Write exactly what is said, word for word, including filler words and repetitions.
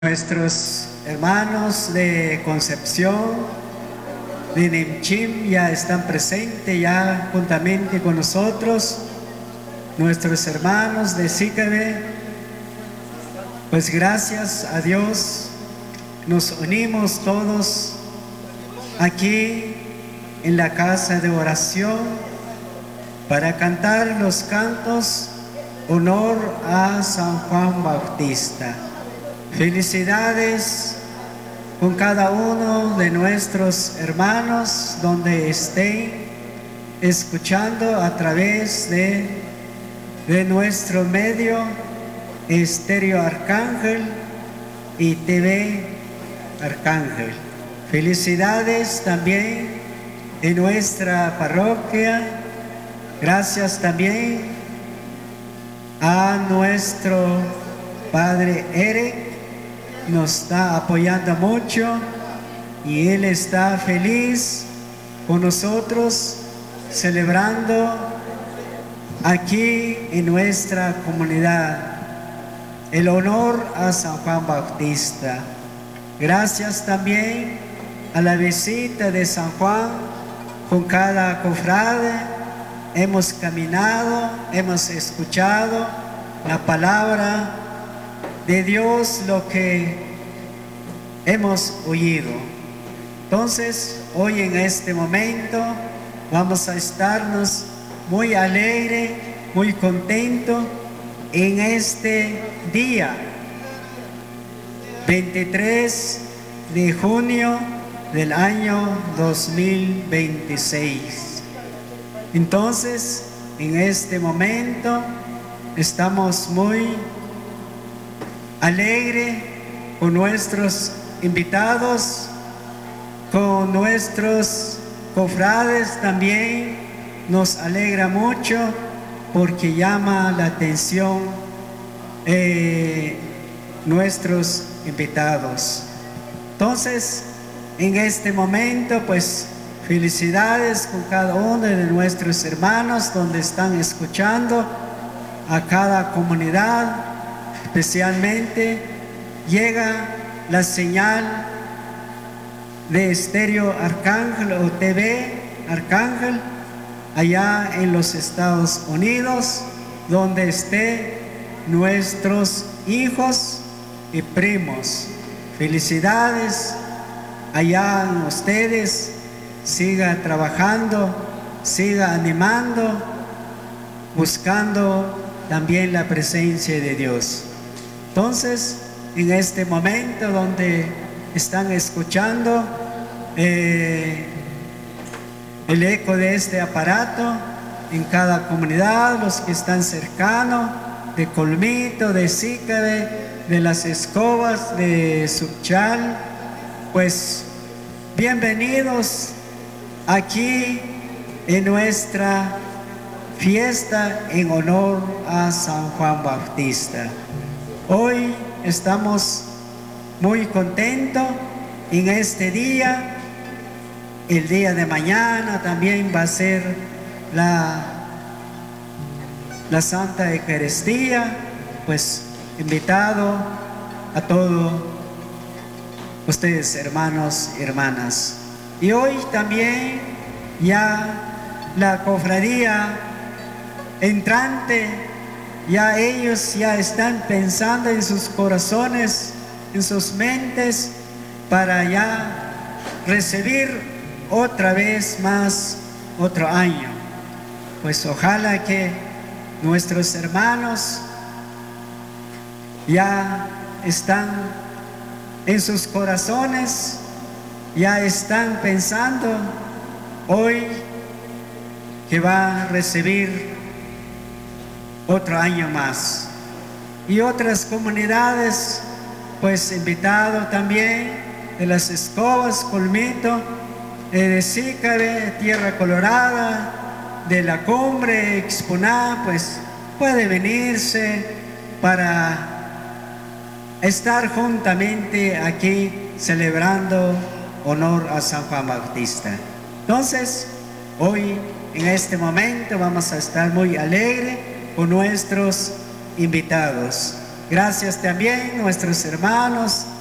Nuestros hermanos de Concepción, de Nemchim, ya están presentes ya juntamente con nosotros. Nuestros hermanos de Sícabe, pues gracias a Dios nos unimos todos aquí en la casa de oración para cantar los cantos honor a San Juan Bautista. Felicidades con cada uno de nuestros hermanos donde estén escuchando a través de, de nuestro medio Estéreo Arcángel y T V Arcángel. Felicidades también en nuestra parroquia. Gracias también a nuestro Padre Eric. Nos está apoyando mucho y él está feliz con nosotros celebrando aquí en nuestra comunidad el honor a San Juan Bautista. Gracias también a la visita de San Juan con cada cofrade. Hemos caminado, hemos escuchado la palabra de Dios, lo que hemos oído. Entonces, hoy en este momento vamos a estarnos muy alegre, muy contento en este día veintitrés de junio del año dos mil veintiséis. Entonces, en este momento estamos muy alegre con nuestros invitados, con nuestros cofrades también. Nos alegra mucho porque llama la atención eh, nuestros invitados. Entonces, en este momento, pues felicidades con cada uno de nuestros hermanos donde están escuchando, a cada comunidad. Especialmente llega la señal de Estéreo Arcángel o T V Arcángel allá en los Estados Unidos, donde estén nuestros hijos y primos. Felicidades allá en ustedes. Siga trabajando, siga animando, buscando también la presencia de Dios. Entonces, en este momento donde están escuchando eh, el eco de este aparato, en cada comunidad, los que están cercanos, de Colmito, de Sícabe, de Las Escobas, de Suchal, pues bienvenidos aquí en nuestra fiesta en honor a San Juan Bautista. Hoy estamos muy contentos en este día. El día de mañana también va a ser la, la Santa Eucaristía. Pues invitado a todos ustedes, hermanos y hermanas. Y hoy también ya la cofradía entrante, ya ellos ya están pensando en sus corazones, en sus mentes, para ya recibir otra vez más otro año. Pues ojalá que nuestros hermanos ya están en sus corazones, ya están pensando hoy que va a recibir otro año más. Y otras comunidades, pues invitado también de Las Escobas, Colmito, eh, de Sícabe, Tierra Colorada, de la Cumbre, Exponá, pues puede venirse para estar juntamente aquí celebrando honor a San Juan Bautista. Entonces, hoy en este momento vamos a estar muy alegres con nuestros invitados. Gracias también nuestros hermanos